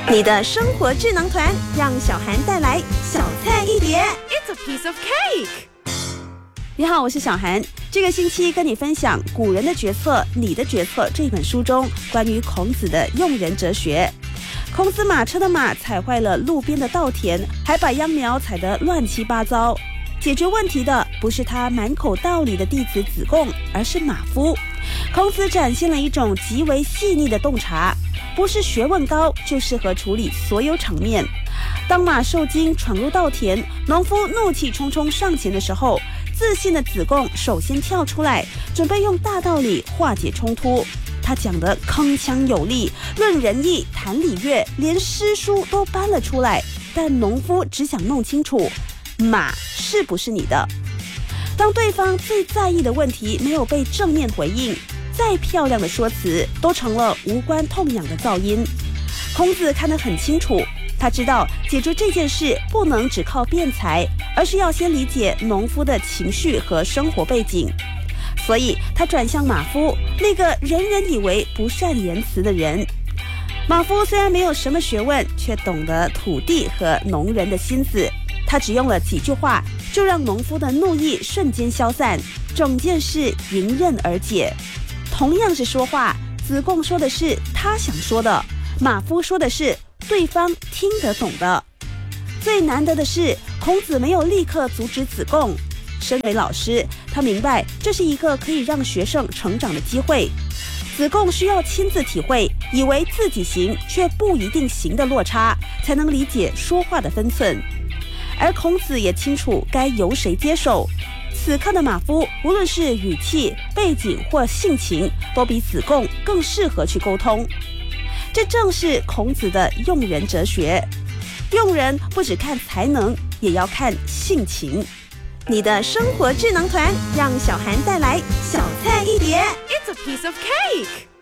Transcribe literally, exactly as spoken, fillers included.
你的生活智囊团，让小涵带来小菜一碟。 It's a piece of cake。 你好，我是小涵。这个星期跟你分享《古人的决策，你的决策》这本书中关于孔子的用人哲学。孔子马车的马踩坏了路边的稻田，还把秧苗踩得乱七八糟。解决问题的不是他满口道理的弟子子贡，而是马夫。孔子展现了一种极为细腻的洞察，不是学问高就适合处理所有场面。当马受惊闯入稻田，农夫怒气冲冲上前的时候，自信的子贡首先跳出来，准备用大道理化解冲突。他讲得铿锵有力，论仁义，谈礼乐，连诗书都搬了出来。但农夫只想弄清楚，马是不是你的？当对方最在意的问题没有被正面回应，再漂亮的说辞都成了无关痛痒的噪音。孔子看得很清楚，他知道解决这件事不能只靠辩才，而是要先理解农夫的情绪和生活背景。所以他转向马夫，那个人人以为不善言辞的人。马夫虽然没有什么学问，却懂得土地和农人的心思。他只用了几句话，就让农夫的怒意瞬间消散，整件事迎刃而解。同样是说话，子贡说的是他想说的，马夫说的是对方听得懂的。最难得的是，孔子没有立刻阻止子贡。身为老师，他明白这是一个可以让学生成长的机会。子贡需要亲自体会，以为自己行却不一定行的落差，才能理解说话的分寸。而孔子也清楚该由谁接手。此刻的马夫，无论是语气、背景或性情，都比子贡更适合去沟通。这正是孔子的用人哲学。用人不只看才能，也要看性情。你的生活智囊团，让小涵带来小菜一碟。 It's a piece of cake。